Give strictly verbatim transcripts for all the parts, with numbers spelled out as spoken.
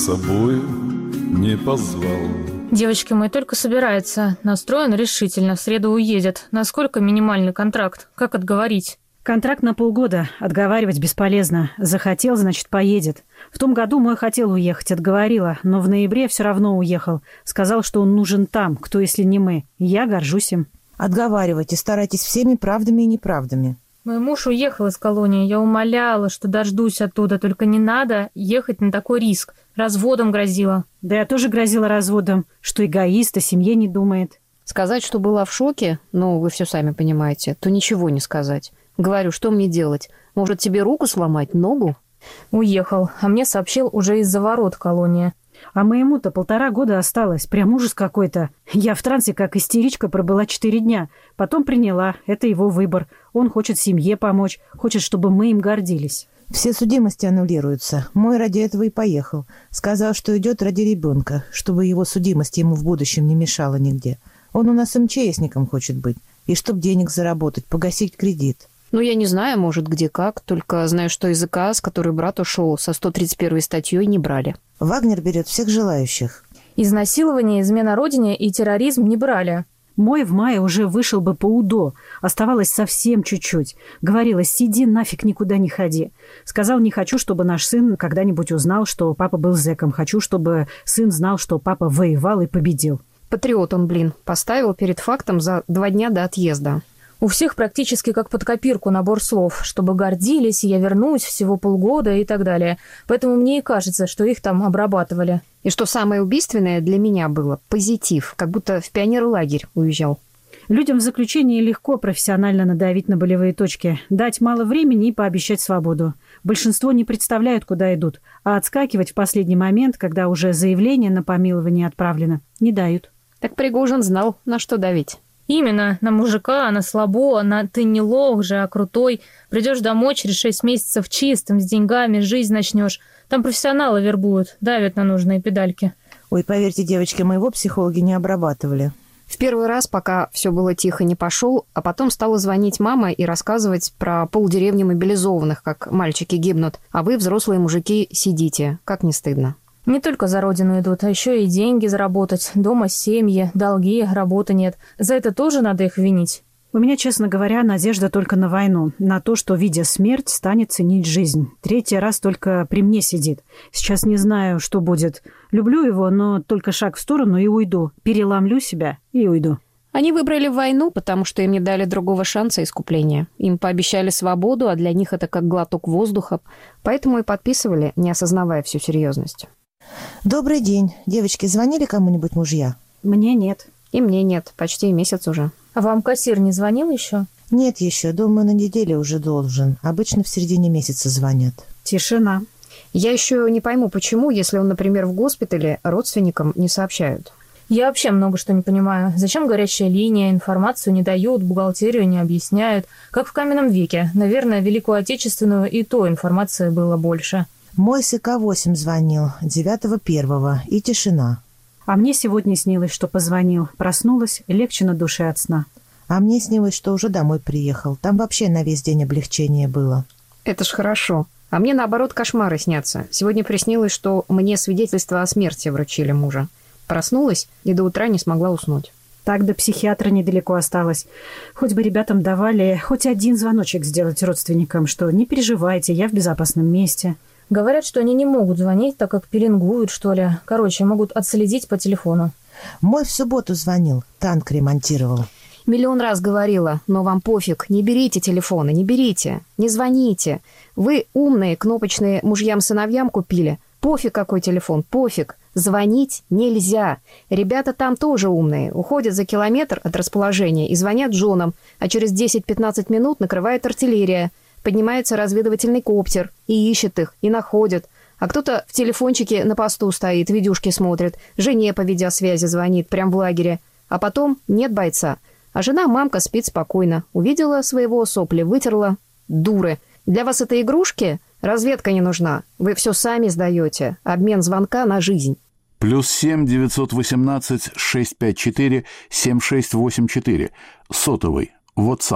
С собой не позвал. Девочки, мой только собирается. Настроен решительно. В среду уедет. Насколько минимальный контракт? Как отговорить? Контракт на полгода. Отговаривать бесполезно. Захотел, значит, поедет. В том году мой хотел уехать, отговорила, но в ноябре все равно уехал. Сказал, что он нужен там, кто, если не мы. Я горжусь им. Отговаривайте, старайтесь всеми правдами и неправдами. Мой муж уехал из колонии. Я умоляла, что дождусь оттуда. Только не надо ехать на такой риск. Разводом грозила. Да я тоже грозила разводом, что эгоист, о семье не думает. Сказать, что была в шоке, ну, вы все сами понимаете, то ничего не сказать. Говорю, что мне делать? Может, тебе руку сломать, ногу? Уехал, а мне сообщил уже из-за ворот колонии. А моему-то полтора года осталось. Прям ужас какой-то. Я в трансе, как истеричка, пробыла четыре дня. Потом приняла. Это его выбор. Он хочет семье помочь. Хочет, чтобы мы им гордились. Все судимости аннулируются. Мой ради этого и поехал. Сказал, что идет ради ребенка, чтобы его судимость ему в будущем не мешала нигде. Он у нас эм че эсником хочет быть. И чтоб денег заработать, погасить кредит. Ну, я не знаю, может, где как. Только знаю, что из ИКА, с которой брат ушел, со сто тридцать первой статьей не брали. Вагнер берет всех желающих. Изнасилование, измена родине и терроризм не брали. Мой в мае уже вышел бы по УДО. Оставалось совсем чуть-чуть. Говорила, сиди, нафиг никуда не ходи. Сказал, не хочу, чтобы наш сын когда-нибудь узнал, что папа был зэком. Хочу, чтобы сын знал, что папа воевал и победил. Патриот он, блин, поставил перед фактом за два дня до отъезда. У всех практически как под копирку набор слов, чтобы гордились, я вернусь, всего полгода и так далее. Поэтому мне и кажется, что их там обрабатывали. И что самое убийственное для меня было – позитив, как будто в пионерлагерь уезжал. Людям в заключении легко профессионально надавить на болевые точки, дать мало времени и пообещать свободу. Большинство не представляют, куда идут, а отскакивать в последний момент, когда уже заявление на помилование отправлено, не дают. Так Пригожин знал, на что давить. Именно, на мужика, на слабо, на ты не лох же, а крутой. Придешь домой через шесть месяцев чистым, с деньгами, жизнь начнешь. Там профессионалы вербуют, давят на нужные педальки. Ой, поверьте, девочки, моего психологи не обрабатывали. В первый раз, пока все было тихо, не пошел, а потом стала звонить мама и рассказывать про полдеревни мобилизованных, как мальчики гибнут, а вы, взрослые мужики, сидите. Как не стыдно? Не только за родину идут, а еще и деньги заработать. Дома семьи, долги, работы нет. За это тоже надо их винить. У меня, честно говоря, надежда только на войну. На то, что, видя смерть, станет ценить жизнь. Третий раз только при мне сидит. Сейчас не знаю, что будет. Люблю его, но только шаг в сторону и уйду. Переломлю себя и уйду. Они выбрали войну, потому что им не дали другого шанса искупления. Им пообещали свободу, а для них это как глоток воздуха. Поэтому и подписывали, не осознавая всю серьезность. Добрый день. Девочки, звонили кому-нибудь мужья? Мне нет. И мне нет. Почти месяц уже. А вам кассир не звонил еще? Нет еще. Думаю, на неделе уже должен. Обычно в середине месяца звонят. Тишина. Я еще не пойму, почему, если он, например, в госпитале, родственникам не сообщают. Я вообще много что не понимаю. Зачем горячая линия, информацию не дают, бухгалтерию не объясняют? Как в каменном веке. Наверное, Великую Отечественную и то информации было больше. Мой с ИК восемь звонил, девятого первого, и тишина. А мне сегодня снилось, что позвонил. Проснулась, легче на душе от сна. А мне снилось, что уже домой приехал. Там вообще на весь день облегчение было. Это ж хорошо. А мне, наоборот, кошмары снятся. Сегодня приснилось, что мне свидетельство о смерти вручили мужа. Проснулась и до утра не смогла уснуть. Так до психиатра недалеко осталось. Хоть бы ребятам давали хоть один звоночек сделать родственникам, что не переживайте, я в безопасном месте. Говорят, что они не могут звонить, так как пеленгуют, что ли. Короче, могут отследить по телефону. Мой в субботу звонил, танк ремонтировал. Миллион раз говорила, но вам пофиг, не берите телефоны, не берите, не звоните. Вы умные, кнопочные мужьям-сыновьям купили. Пофиг какой телефон, пофиг. Звонить нельзя. Ребята там тоже умные. Уходят за километр от расположения и звонят женам, а через десять-пятнадцать минут накрывает артиллерия. Поднимается разведывательный коптер и ищет их, и находит. А кто-то в телефончике на посту стоит, видюшки смотрит, жене по видеосвязи звонит, прям в лагере. А потом нет бойца. А жена-мамка спит спокойно. Увидела своего сопли, вытерла. Дуры. Для вас это игрушки? Разведка не нужна. Вы все сами сдаете. Обмен звонка на жизнь. Плюс семь девятьсот восемнадцать шестьсот пятьдесят четыре семь шесть восемь четыре. Сотовый. WhatsApp.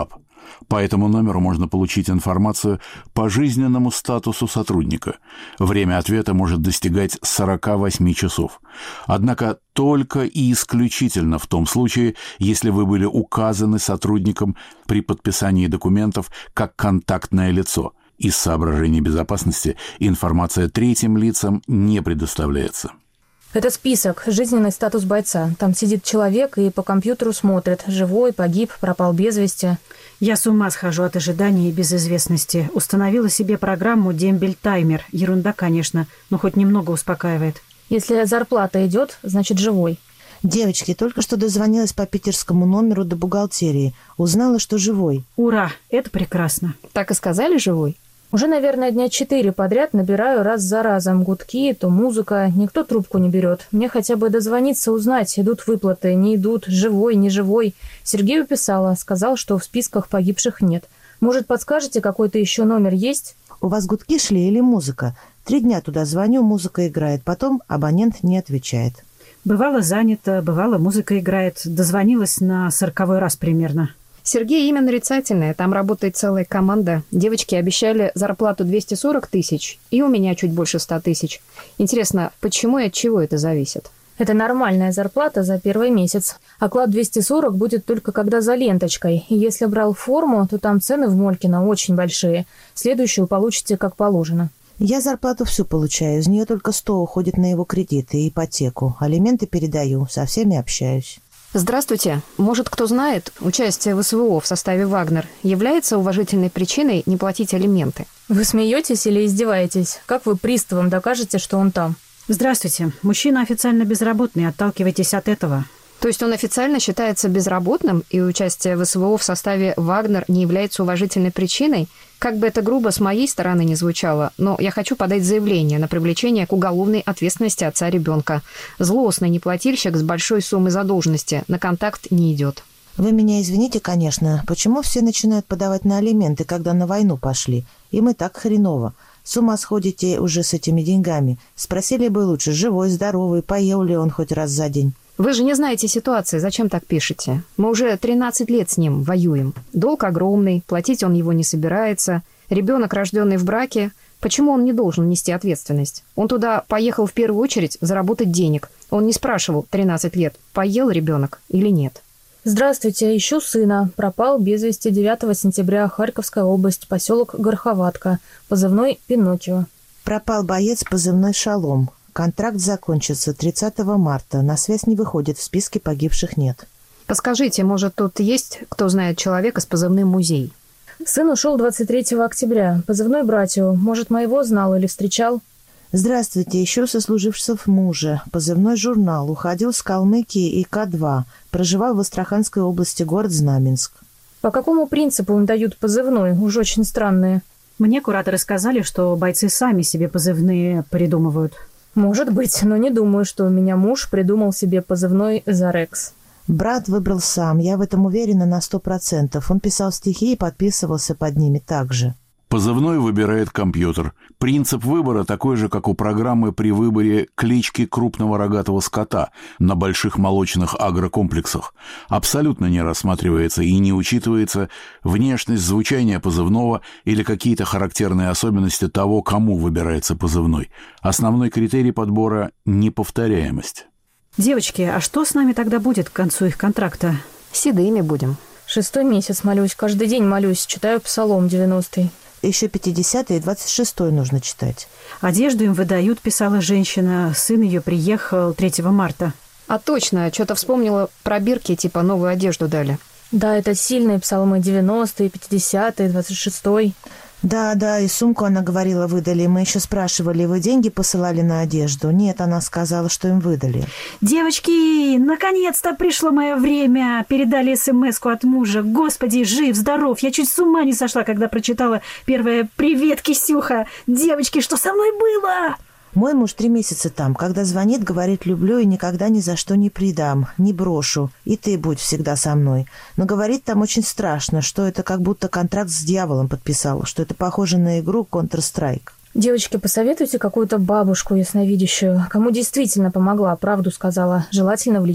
По этому номеру можно получить информацию по жизненному статусу сотрудника. Время ответа может достигать сорок восемь часов. Однако только и исключительно в том случае, если вы были указаны сотрудником при подписании документов как контактное лицо. Из соображений безопасности информация третьим лицам не предоставляется. Это список, жизненный статус бойца. Там сидит человек и по компьютеру смотрит. Живой, погиб, пропал без вести. Я с ума схожу от ожидания и безызвестности. Установила себе программу «Дембель-таймер». Ерунда, конечно, но хоть немного успокаивает. Если зарплата идет, значит живой. Девочки, только что дозвонилась по питерскому номеру до бухгалтерии. Узнала, что живой. Ура, это прекрасно. Так и сказали, живой? Уже, наверное, дня четыре подряд набираю раз за разом гудки, то музыка. Никто трубку не берет. Мне хотя бы дозвониться, узнать, идут выплаты, не идут, живой, не живой. Сергею писала, сказал, что в списках погибших нет. Может, подскажете, какой-то еще номер есть? У вас гудки шли или музыка? Три дня туда звоню, музыка играет. Потом абонент не отвечает. Бывало занято, бывало музыка играет. Дозвонилась на сороковой раз примерно. Сергей имя нарицательное, там работает целая команда. Девочки обещали зарплату двести сорок тысяч, и у меня чуть больше ста тысяч. Интересно, почему и от чего это зависит? Это нормальная зарплата за первый месяц. Оклад двести сорок будет только когда за ленточкой. И если брал форму, то там цены в Молькино очень большие. Следующую получите как положено. Я зарплату всю получаю. Из нее только сто уходит на его кредиты и ипотеку. Алименты передаю, со всеми общаюсь. Здравствуйте. Может, кто знает, участие в СВО в составе «Вагнер» является уважительной причиной не платить алименты? Вы смеетесь или издеваетесь? Как вы приставам докажете, что он там? Здравствуйте. Мужчина официально безработный. Отталкивайтесь от этого. То есть он официально считается безработным, и участие в СВО в составе «Вагнер» не является уважительной причиной? Как бы это грубо с моей стороны не звучало, но я хочу подать заявление на привлечение к уголовной ответственности отца ребенка. Злостный неплательщик с большой суммой задолженности на контакт не идет. Вы меня извините, конечно. Почему все начинают подавать на алименты, когда на войну пошли? Им и так хреново. С ума сходите уже с этими деньгами. Спросили бы лучше, живой, здоровый, поел ли он хоть раз за день. Вы же не знаете ситуации, зачем так пишете? Мы уже тринадцать лет с ним воюем. Долг огромный, платить он его не собирается. Ребенок, рожденный в браке, почему он не должен нести ответственность? Он туда поехал в первую очередь заработать денег. Он не спрашивал тринадцать лет, поел ребенок или нет. Здравствуйте, ищу сына. Пропал без вести девятого сентября, Харьковская область, поселок Гороховатка, позывной Пиноккио. Пропал боец, позывной «Шалом». Контракт закончится тридцатого марта. На связь не выходит, в списке погибших нет. Подскажите, может, тут есть, кто знает человека с позывным «Музей»? Сын ушел двадцать третьего октября. Позывной «Братью». Может, моего знал или встречал? Здравствуйте, еще сослуживцев мужа. Позывной «Журнал». Уходил с Калмыкии и К два. Проживал в Астраханской области, город Знаменск. По какому принципу им дают позывной? Уж очень странные. Мне кураторы сказали, что бойцы сами себе позывные придумывают. Может быть, но не думаю, что у меня муж придумал себе позывной «Зарекс». Брат выбрал сам, я в этом уверена на сто процентов. Он писал стихи и подписывался под ними также. Позывной выбирает компьютер. Принцип выбора такой же, как у программы при выборе клички крупного рогатого скота на больших молочных агрокомплексах. Абсолютно не рассматривается и не учитывается внешность, звучание позывного или какие-то характерные особенности того, кому выбирается позывной. Основной критерий подбора – неповторяемость. Девочки, а что с нами тогда будет к концу их контракта? Седыми будем. Шестой месяц молюсь, каждый день молюсь, читаю Псалом девяностый. Еще пятидесятый и двадцать шестой нужно читать. Одежду им выдают, писала женщина. Сын ее приехал третьего марта. А точно, что-то вспомнила про бирки, типа новую одежду дали. Да, это сильные псалмы девяностый, пятидесятый, двадцать шестой. Да, да, и сумку, она говорила, выдали. Мы еще спрашивали, вы деньги посылали на одежду? Нет, она сказала, что им выдали. Девочки, наконец-то пришло мое время. Передали смс-ку от мужа. Господи, жив, здоров. Я чуть с ума не сошла, когда прочитала первое «Привет, Кисюха». Девочки, что со мной было? Мой муж три месяца там. Когда звонит, говорит, люблю и никогда ни за что не предам, не брошу. И ты будь всегда со мной. Но говорит там очень страшно, что это как будто контракт с дьяволом подписал, что это похоже на игру Counter-Strike. Девочки, посоветуйте какую-то бабушку ясновидящую, кому действительно помогла, правду сказала, желательно в личку.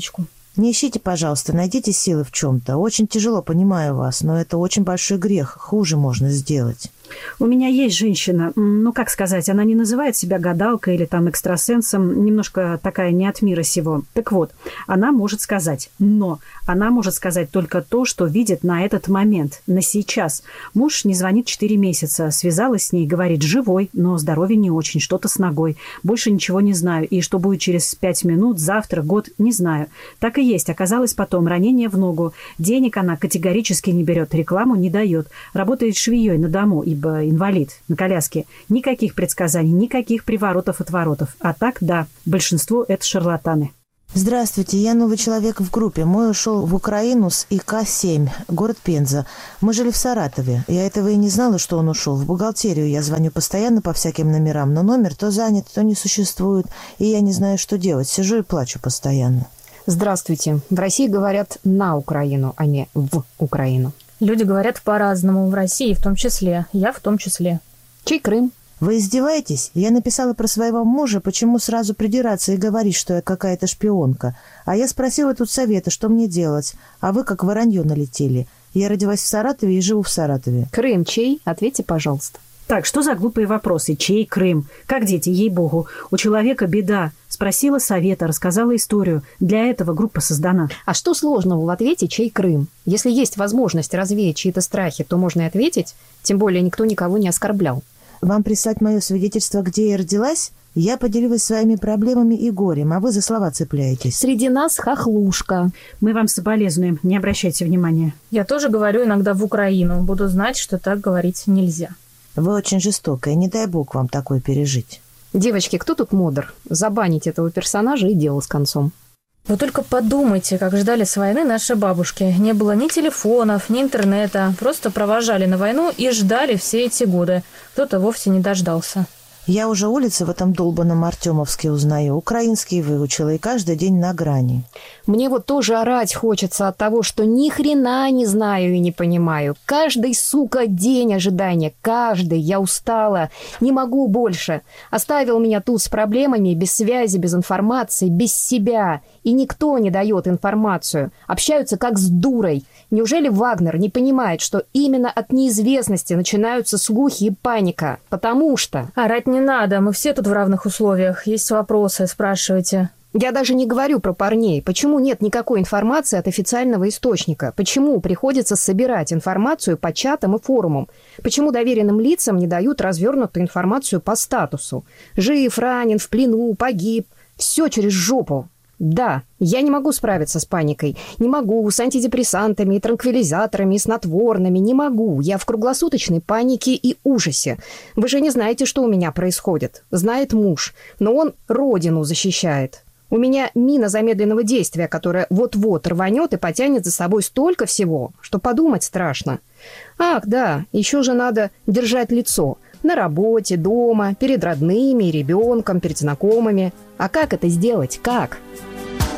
Не ищите, пожалуйста, найдите силы в чем-то. Очень тяжело, понимаю вас, но это очень большой грех. Хуже можно сделать. У меня есть женщина, ну, как сказать, она не называет себя гадалкой или там экстрасенсом, немножко такая не от мира сего. Так вот, она может сказать, но она может сказать только то, что видит на этот момент, на сейчас. Муж не звонит четыре месяца, связалась с ней, говорит, живой, но здоровье не очень, что-то с ногой. Больше ничего не знаю, и что будет через пять минут, завтра, год, не знаю. Так и есть, оказалось потом ранение в ногу. Денег она категорически не берет, рекламу не дает. Работает швеей на дому, и инвалид на коляске. Никаких предсказаний, никаких приворотов-отворотов. А так, да, большинство это шарлатаны. Здравствуйте, я новый человек в группе. Мой ушел в Украину с И К семь, город Пенза. Мы жили в Саратове. Я этого и не знала, что он ушел. В бухгалтерию я звоню постоянно по всяким номерам, но номер то занят, то не существует, и я не знаю, что делать. Сижу и плачу постоянно. Здравствуйте. В России говорят «на Украину», а не «в Украину». Люди говорят по-разному, в России в том числе, я в том числе. Чей Крым? Вы издеваетесь? Я написала про своего мужа, почему сразу придираться и говорить, что я какая-то шпионка. А я спросила тут совета, что мне делать, а вы как воронье налетели. Я родилась в Саратове и живу в Саратове. Крым чей? Ответьте, пожалуйста. Так, что за глупые вопросы? Чей Крым? Как дети, ей-богу. У человека беда. Спросила совета, рассказала историю. Для этого группа создана. А что сложного в ответе «чей Крым»? Если есть возможность развеять чьи-то страхи, то можно и ответить. Тем более никто никого не оскорблял. Вам прислать мое свидетельство, где я родилась? Я поделилась своими проблемами и горем, а вы за слова цепляетесь. Среди нас хохлушка. Мы вам соболезнуем, не обращайте внимания. Я тоже говорю иногда в Украину. Буду знать, что так говорить нельзя. Вы очень жестокая, не дай бог вам такое пережить. Девочки, кто тут модер? Забанить этого персонажа и дело с концом. Вы только подумайте, как ждали с войны наши бабушки. Не было ни телефонов, ни интернета. Просто провожали на войну и ждали все эти годы. Кто-то вовсе не дождался. Я уже улицы в этом долбанном Артемовске узнаю. Украинский выучила и каждый день на грани. Мне вот тоже орать хочется от того, что ни хрена не знаю и не понимаю. Каждый, сука, день ожидания. Каждый. Я устала. Не могу больше. Оставил меня тут с проблемами, без связи, без информации, без себя. И никто не дает информацию. Общаются как с дурой. Неужели Вагнер не понимает, что именно от неизвестности начинаются слухи и паника? Потому что... Орать не надо, мы все тут в равных условиях. Есть вопросы, спрашивайте. Я даже не говорю про парней. Почему нет никакой информации от официального источника? Почему приходится собирать информацию по чатам и форумам? Почему доверенным лицам не дают развернутую информацию по статусу? Жив, ранен, в плену, погиб. Все через жопу. Да, я не могу справиться с паникой. Не могу с антидепрессантами, и транквилизаторами, и снотворными. Не могу. Я в круглосуточной панике и ужасе. Вы же не знаете, что у меня происходит. Знает муж. Но он родину защищает. У меня мина замедленного действия, которая вот-вот рванет и потянет за собой столько всего, что подумать страшно. Ах, да, еще же надо держать лицо. На работе, дома, перед родными, ребенком, перед знакомыми. А как это сделать? Как?